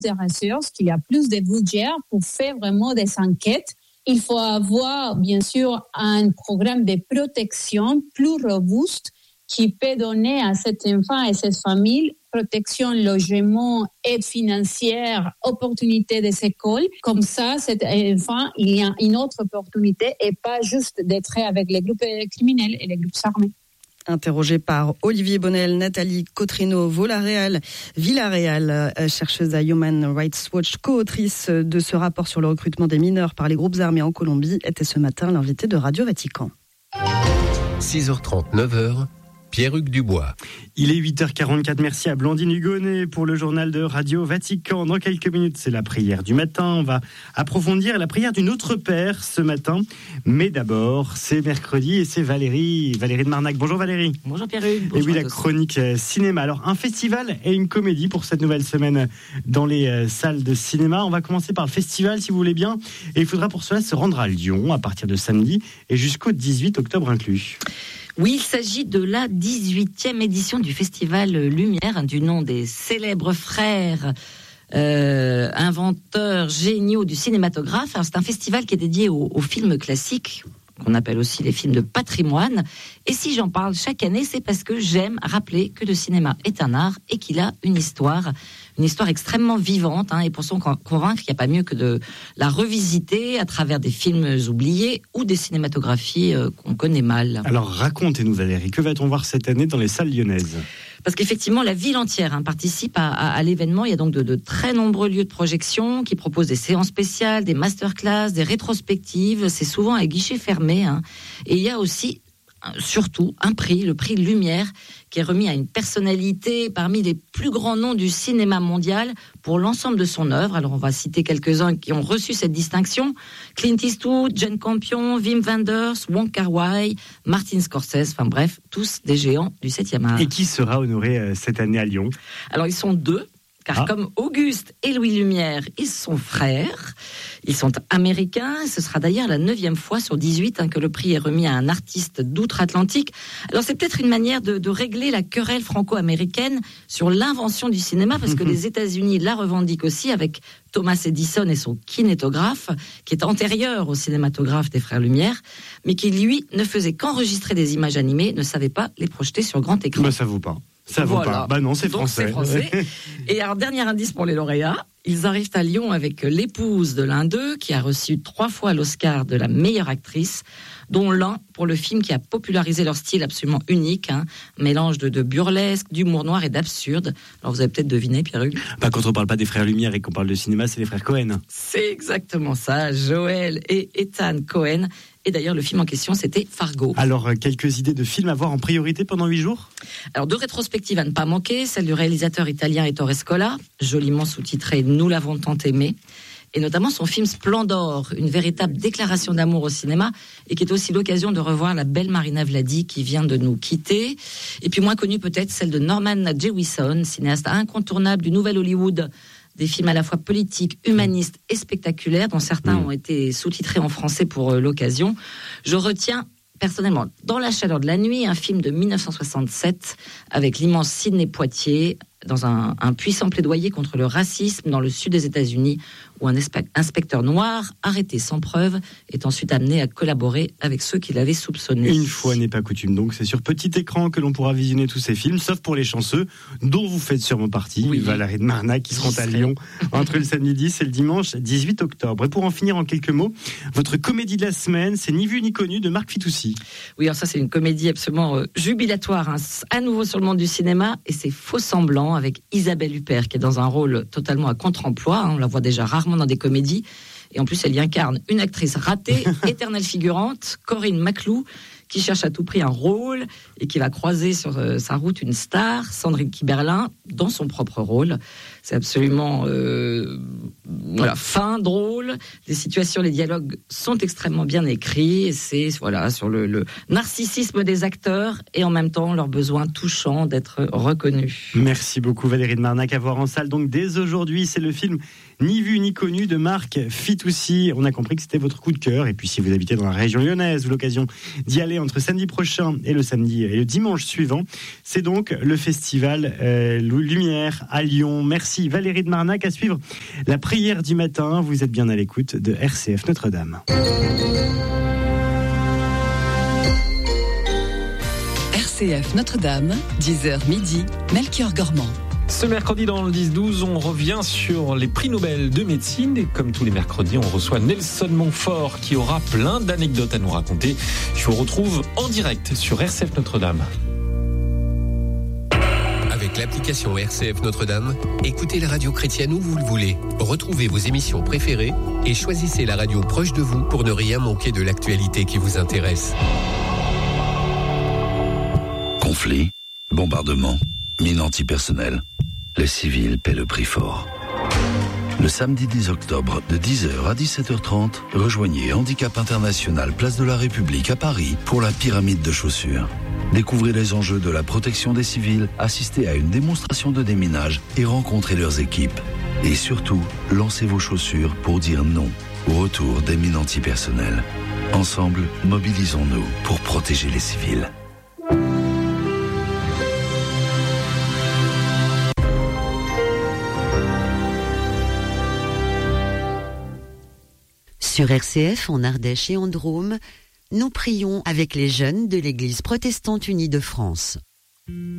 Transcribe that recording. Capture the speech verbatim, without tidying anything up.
intéressant, parce qu'il y a plus de budget pour faire vraiment des enquêtes. Il faut avoir, bien sûr, un programme de protection plus robuste qui peut donner à cet enfant et cette famille protection, logement, aide financière, opportunité des écoles. Comme ça, cet enfant, il y a une autre opportunité et pas juste d'être avec les groupes criminels et les groupes armés. Interrogée par Olivier Bonnel, Nathalie Cotrino Villarreal, Villarreal, chercheuse à Human Rights Watch, co-autrice de ce rapport sur le recrutement des mineurs par les groupes armés en Colombie, était ce matin l'invitée de Radio Vatican. six heures trente, neuf heures. Pierre-Hugues Dubois. Il est huit heures quarante-quatre. Merci à Blandine Hugonnet pour le journal de Radio Vatican. Dans quelques minutes, c'est la prière du matin. On va approfondir la prière d'une autre Père ce matin. Mais d'abord, c'est mercredi et c'est Valérie, Valérie de Marnac. Bonjour Valérie. Bonjour Pierre-Hugues. Et oui, la chronique cinéma. Alors, un festival et une comédie pour cette nouvelle semaine dans les salles de cinéma. On va commencer par le festival, si vous voulez bien. Et il faudra pour cela se rendre à Lyon à partir de samedi et jusqu'au dix-huit octobre inclus. Oui, il s'agit de la dix-huitième édition du Festival Lumière, du nom des célèbres frères euh, inventeurs géniaux du cinématographe. Alors, c'est un festival qui est dédié aux, aux films classiques, qu'on appelle aussi les films de patrimoine. Et si j'en parle chaque année, c'est parce que j'aime rappeler que le cinéma est un art et qu'il a une histoire, une histoire extrêmement vivante. Hein, et pour s'en convaincre, il n'y a pas mieux que de la revisiter à travers des films oubliés ou des cinématographies euh, qu'on connaît mal. Alors racontez-nous Valérie, que va-t-on voir cette année dans les salles lyonnaises ? Parce qu'effectivement, la ville entière hein, participe à, à, à l'événement. Il y a donc de, de très nombreux lieux de projection qui proposent des séances spéciales, des masterclass, des rétrospectives. C'est souvent à guichet fermé. Hein. Et il y a aussi, surtout, un prix, le prix Lumière, qui est remis à une personnalité parmi les plus grands noms du cinéma mondial pour l'ensemble de son œuvre. Alors, on va citer quelques-uns qui ont reçu cette distinction. Clint Eastwood, Jane Campion, Wim Wenders, Wong Kar-wai, Martin Scorsese, enfin bref, tous des géants du septième art. Et qui sera honoré euh, cette année à Lyon ? Alors, ils sont deux. Car ah. comme Auguste et Louis Lumière, ils sont frères, ils sont américains. Ce sera d'ailleurs la neuvième fois sur dix-huit hein, que le prix est remis à un artiste d'outre-Atlantique. Alors c'est peut-être une manière de, de régler la querelle franco-américaine sur l'invention du cinéma, parce que les États-Unis la revendiquent aussi avec Thomas Edison et son kinétographe, qui est antérieur au cinématographe des frères Lumière, mais qui lui ne faisait qu'enregistrer des images animées, ne savait pas les projeter sur grand écran. Bah ça vaut pas. Ça vaut voilà. pas. Bah non, c'est Donc, français. c'est français. Et alors, dernier indice pour les lauréats. Ils arrivent à Lyon avec l'épouse de l'un d'eux, qui a reçu trois fois l'Oscar de la meilleure actrice, dont l'un pour le film qui a popularisé leur style absolument unique, hein, mélange de, de burlesque, d'humour noir et d'absurde. Alors, vous avez peut-être deviné, Pierre-Hugues. Bah, quand on parle pas des frères Lumière et qu'on parle de cinéma, c'est les frères Cohen. C'est exactement ça. Joël et Ethan Cohen. Et d'ailleurs, le film en question, c'était Fargo. Alors, quelques idées de films à voir en priorité pendant huit jours ? Alors, deux rétrospectives à ne pas manquer. Celle du réalisateur italien Ettore Scola, joliment sous-titré « Nous l'avons tant aimé ». Et notamment son film Splendor, une véritable déclaration d'amour au cinéma, et qui est aussi l'occasion de revoir la belle Marina Vladi qui vient de nous quitter. Et puis moins connue peut-être, celle de Norman Jewison, cinéaste incontournable du Nouvel Hollywood, des films à la fois politiques, humanistes et spectaculaires, dont certains mmh. ont été sous-titrés en français pour euh, l'occasion. Je retiens personnellement Dans la chaleur de la nuit, un film de dix-neuf cent soixante-sept avec l'immense Sidney Poitier, dans un, un puissant plaidoyer contre le racisme dans le sud des États-Unis, où un inspecteur noir, arrêté sans preuve, est ensuite amené à collaborer avec ceux qui l'avaient soupçonné. Une fois n'est pas coutume, donc c'est sur petit écran que l'on pourra visionner tous ces films, sauf pour les chanceux, dont vous faites sûrement partie, oui. Valérie de Marnac, qui seront à Lyon entre le samedi dix et le dimanche dix-huit octobre. Et pour en finir en quelques mots, votre comédie de la semaine, c'est Ni vu ni connu de Marc Fitoussi. Oui, alors ça c'est une comédie absolument euh, jubilatoire, hein, à nouveau sur le monde du cinéma, et c'est Faux semblant avec Isabelle Huppert, qui est dans un rôle totalement à contre-emploi, hein, on la voit déjà rarement dans des comédies, et en plus elle y incarne une actrice ratée, éternelle figurante, Corinne Maclou, qui cherche à tout prix un rôle et qui va croiser sur euh, sa route une star, Sandrine Kiberlin, dans son propre rôle. C'est absolument euh, voilà, fin, drôle. Les situations, les dialogues sont extrêmement bien écrits. Et c'est voilà sur le, le narcissisme des acteurs et en même temps leur besoin touchant d'être reconnus. Merci beaucoup Valérie de Marnac. À voir en salle donc dès aujourd'hui. C'est le film Ni vu ni connu de Marc Fitoussi. On a compris que c'était votre coup de cœur. Et puis si vous habitez dans la région lyonnaise, vous avez l'occasion d'y aller entre samedi prochain et le samedi et le dimanche suivant. C'est donc le festival euh, Lumière à Lyon. Merci Valérie de Marnac. À suivre la prière du matin. Vous êtes bien à l'écoute de R C F Notre-Dame. R C F Notre-Dame, dix heures midi, Melchior Gormand. Ce mercredi dans le dix douze, on revient sur les prix Nobel de médecine. Et comme tous les mercredis, on reçoit Nelson Montfort qui aura plein d'anecdotes à nous raconter. Je vous retrouve en direct sur R C F Notre-Dame. Avec l'application R C F Notre-Dame, écoutez la radio chrétienne où vous le voulez. Retrouvez vos émissions préférées et choisissez la radio proche de vous pour ne rien manquer de l'actualité qui vous intéresse. Conflits, bombardements, mines antipersonnelles. Les civils paient le prix fort. Le samedi dix octobre, de dix heures à dix-sept heures trente, rejoignez Handicap International, place de la République à Paris pour la pyramide de chaussures. Découvrez les enjeux de la protection des civils, assistez à une démonstration de déminage et rencontrez leurs équipes. Et surtout, lancez vos chaussures pour dire non au retour des mines antipersonnelles. Ensemble, mobilisons-nous pour protéger les civils. Sur R C F, en Ardèche et en Drôme, nous prions avec les jeunes de l'Église protestante unie de France.